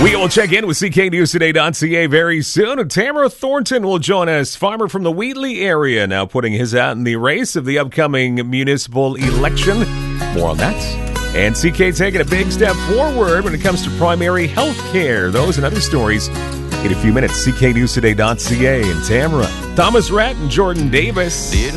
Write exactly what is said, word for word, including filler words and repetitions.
We will check in with C K News Today dot C A very soon. And Tamara Thornton will join us, farmer from the Wheatley area, now putting his hat in the race of the upcoming municipal election. More on that. And C K taking a big step forward when it comes to primary health care. Those and other stories in a few minutes. C K News Today dot C A and Tamara. Thomas Rhett and Jordan Davis.